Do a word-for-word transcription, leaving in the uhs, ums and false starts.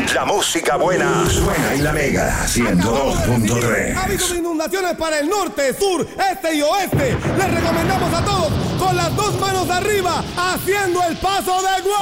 La música buena suena en La Mega ciento dos punto tres. Aviso de inundaciones para el norte, sur, este y oeste. Les recomendamos a todos con las dos manos arriba haciendo el paso de gol.